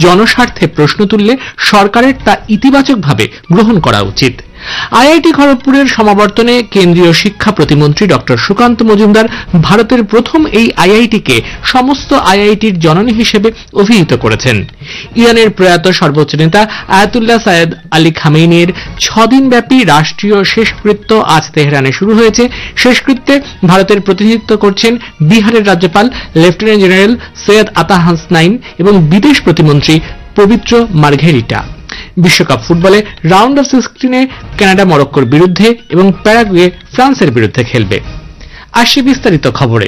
জনস্বার্থে প্রশ্ন তুললে সরকারের তা ইতিবাচকভাবে গ্রহণ করা উচিত। আইআইটি খড়গপুরের সমাবর্তনে কেন্দ্রীয় শিক্ষা প্রতিমন্ত্রী ডক্টর সুকান্ত মজুমদার ভারতের প্রথম এই আইআইটিকে সমস্ত আইআইটির জননী হিসেবে অভিহিত করেছেন। ইরানের প্রয়াত সর্বোচ্চ নেতা আয়াতুল্লাহ সাইয়েদ আলী খামেইনির 6 দিনব্যাপী রাষ্ট্রীয় শেষকৃত্য আজ তেহরানে শুরু হয়েছে। শেষকৃত্যে ভারতের প্রতিনিধিত্ব করছেন বিহারের রাজ্যপাল লেফটেন্যান্ট জেনারেল সৈয়দ আতা হাসনাইন এবং বিদেশ প্রতিমন্ত্রী পবিত্র মার্ঘেরিটা। বিশ্বকাপ ফুটবলে রাউন্ড অফ 16-এ কানাডা মরক্কোর বিরুদ্ধে এবং প্যারাগুয়ে ফ্রান্সের বিরুদ্ধে খেলবে। আসছে বিস্তারিত খবরে।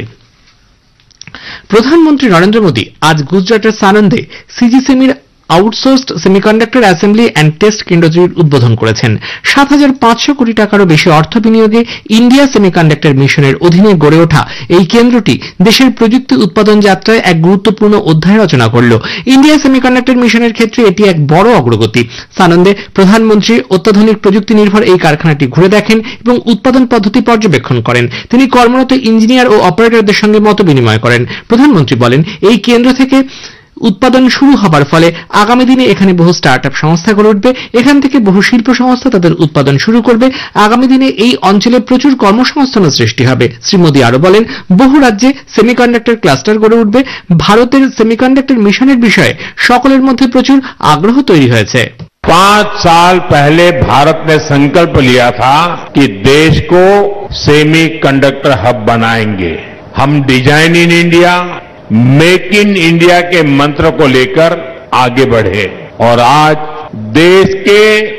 প্রধানমন্ত্রী নরেন্দ্র মোদী আজ গুজরাটের সানন্দে সিজিসেমির outsourced semiconductor assembly and test কেন্দ্রটির উদ্বোধন করেছেন। 7,500 কোটি টাকারও বেশি অর্থ বিনিয়োগে ইন্ডিয়া সেমিকন্ডাক্টর মিশনের অধীনে গড়ে ওঠা এই কেন্দ্রটি দেশের প্রযুক্তি উৎপাদন যাত্রায় এক গুরুত্বপূর্ণ অধ্যায় রচনা করল। ইন্ডিয়া সেমিকন্ডাক্টর মিশনের ক্ষেত্রে এটি এক বড় অগ্রগতি। সানন্দে প্রধানমন্ত্রী অত্যাধুনিক প্রযুক্তি নির্ভর এই কারখানাটি ঘুরে দেখেন এবং উৎপাদন পদ্ধতি পর্যবেক্ষণ করেন। তিনি কর্মরত ইঞ্জিনিয়ার ও অপারেটরদের সঙ্গে মত বিনিময় করেন। প্রধানমন্ত্রী বলেন, এই কেন্দ্র থেকে উৎপাদন শুরু হবার ফলে আগামী দিনে এখানে বহু স্টার্টআপ সংস্থা গড়ে উঠবে। এখান থেকে বহু শিল্প সংস্থা তাদের উৎপাদন শুরু করবে। আগামী দিনে এই অঞ্চলে প্রচুর কর্মসংস্থানের সৃষ্টি হবে। শ্রী মোদী আরো বলেন, বহু রাজ্যে সেমিকন্ডাক্টর ক্লাস্টার গড়ে উঠবে। ভারতের সেমিকন্ডাক্টর মিশনের বিষয়ে সকলের মধ্যে প্রচুর আগ্রহ তৈরি হয়েছে। 5 साल पहले भारत ने संकल्प लिया था कि देश को सेमीकंडक्टर हब बनाएंगे। हम design in India, make in India के मंत्र को लेकर आगे बढ़े और आज देश के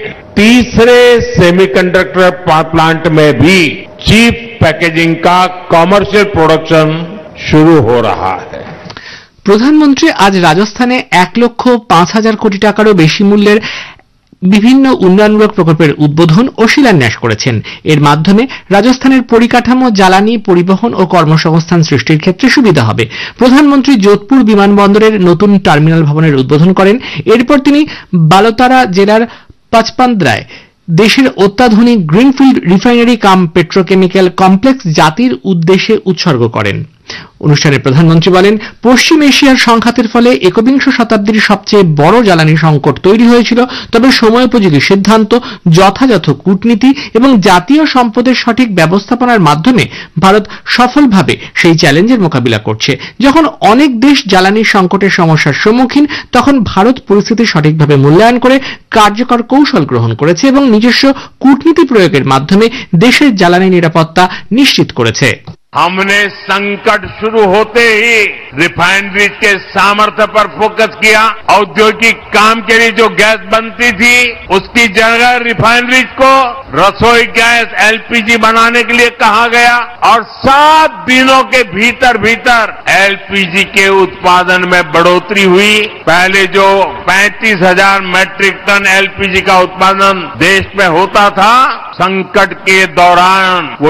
तीसरे सेमीकंडक्टर प्लांट में भी चीप पैकेजिंग का कमर्शियल प्रोडक्शन शुरू हो रहा है। প্রধানমন্ত্রী আজ রাজস্থানে 1,05,000 কোটি টাকারও বেশি মূল্যের বিভিন্ন উন্নয়নমূলক প্রকল্পের উদ্বোধন ও শিলান্যাস করেছেন। এর মাধ্যমে রাজস্থানের পরিকাঠামো, জ্বালানি, পরিবহন ও কর্মসংস্থান সৃষ্টির ক্ষেত্রে সুবিধা হবে। প্রধানমন্ত্রী যোধপুর বিমানবন্দরের নতুন টার্মিনাল ভবনের উদ্বোধন করেন। এরপর তিনি বালোতারা জেলার পাচপান্দ্রায় দেশের অত্যাধুনিক গ্রিনফিল্ড রিফাইনারি কাম পেট্রোকেমিক্যাল কমপ্লেক্স জাতির উদ্দেশ্যে উৎসর্গ করেন। অনুষ্ঠানে প্রধানমন্ত্রী বলেন, পশ্চিম এশিয়ার সংঘাতের ফলে একবিংশ শতাব্দীর সবচেয়ে বড় জ্বালানি সংকট তৈরি হয়েছিল। তবে সময়োপযোগী সিদ্ধান্ত, যথাযথ কূটনীতি এবং জাতীয় সম্পদের সঠিক ব্যবস্থাপনার মাধ্যমে ভারত সফলভাবে সেই চ্যালেঞ্জের মোকাবিলা করছে। যখন অনেক দেশ জ্বালানি সংকটের সমস্যার সম্মুখীন, তখন ভারত পরিস্থিতি সঠিকভাবে মূল্যায়ন করে কার্যকর কৌশল গ্রহণ করেছে এবং নিজস্ব কূটনীতি প্রয়োগের মাধ্যমে দেশের জ্বালানি নিরাপত্তা নিশ্চিত করেছে। हमने संकट शुरू होते ही रिफाइनरीज के सामर्थ्य पर फोकस किया। औद्योगिक काम के लिए जो गैस बनती थी, उसकी जगह रिफाइनरीज को रसोई गैस एलपीजी बनाने के लिए कहा गया और 7 दिनों के भीतर भीतर एलपीजी के उत्पादन में बढ़ोतरी हुई। पहले जो 35,000 मैट्रिक टन एलपीजी का उत्पादन देश में होता था, संकट के दौरान वो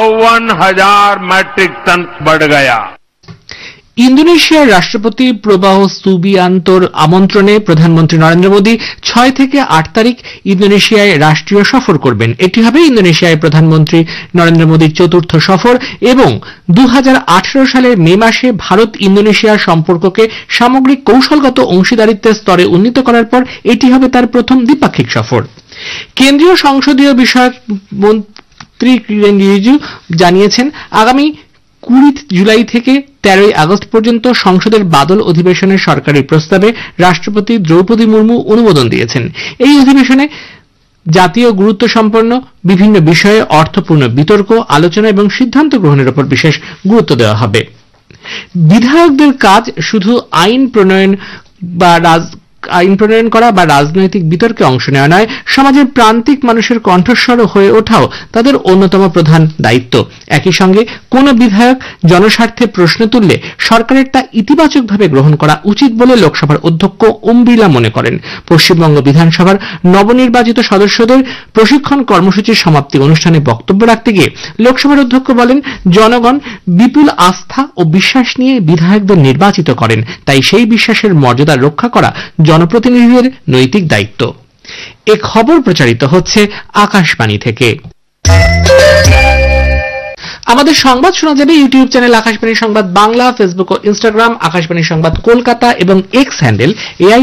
54,000 मैट्रिक टन बढ़ गया। ইন্দোনেশিয়ার রাষ্ট্রপতি প্রবাহ সুবিয়ান্তোর আমন্ত্রণে প্রধানমন্ত্রী নরেন্দ্র মোদী 6 থেকে 8 তারিখ ইন্দোনেশিয়ায় রাষ্ট্রীয় সফর করবেন। এটি হবে ইন্দোনেশিয়ায় প্রধানমন্ত্রী নরেন্দ্র মোদীর 4র্থ সফর এবং 2018 সালের মে মাসে ভারত ইন্দোনেশিয়ার সম্পর্ককে সামগ্রিক কৌশলগত অংশীদারিত্বের স্তরে উন্নীত করার পর এটি হবে তার প্রথম দ্বিপাক্ষিক সফর। কেন্দ্রীয় সংসদীয় বিষয়ক মন্ত্রী কিরেন রিজিজু জানিয়েছেন, আগামী 20 জুলাই থেকে 13 আগস্ট পর্যন্ত সংসদের বাদল অধিবেশনের সরকারি প্রস্তাবে রাষ্ট্রপতি দ্রৌপদী মুর্মু অনুমোদন দিয়েছেন। এই অধিবেশনে জাতীয় গুরুত্বসম্পন্ন বিভিন্ন বিষয়ে অর্থপূর্ণ বিতর্ক, আলোচনা এবং সিদ্ধান্ত গ্রহণের উপর বিশেষ গুরুত্ব দেওয়া হবে। বিধায়কদের কাজ শুধু আইন প্রণয়ন করা বা রাজনৈতিক বিতর্কে অংশ নেওয়া নয়, সমাজের প্রান্তিক মানুষের কণ্ঠস্বর হয়ে ওঠাও তাদের অন্যতম প্রধান দায়িত্ব। একই সঙ্গে কোন বিধায়ক জনস্বার্থে প্রশ্ন তুললে সরকারের তা ইতিবাচকভাবে গ্রহণ করা উচিত বলে লোকসভার অধ্যক্ষ ওম বিড়লা মনে করেন। পশ্চিমবঙ্গ বিধানসভার নবনির্বাচিত সদস্যদের প্রশিক্ষণ কর্মসূচির সমাপ্তি অনুষ্ঠানে বক্তব্য রাখতে গিয়ে লোকসভার অধ্যক্ষ বলেন, জনগণ বিপুল আস্থা ও বিশ্বাস নিয়ে বিধায়কদের নির্বাচিত করেন, তাই সেই বিশ্বাসের মর্যাদা রক্ষা করা জনপ্রতিনিধিদের নৈতিক দায়িত্ব। এ খবর প্রচারিত হচ্ছে আকাশবাণী থেকে। আমাদের সংবাদ শোনা যাবে ইউটিউব চ্যানেল আকাশবাণী সংবাদ বাংলা, ফেসবুক ও ইনস্টাগ্রাম আকাশবাণী সংবাদ কলকাতা এবং এক্স হ্যান্ডেল